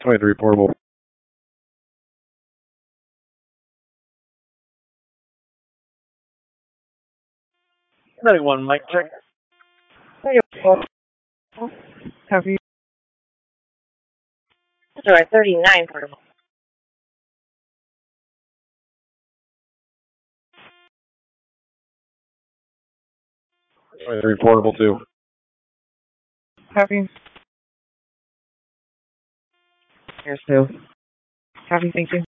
23 portable. 91 mic check. Copy. Sorry, 39 portable. 23 portable 2. Copy. Here's 2. Copy, thank you.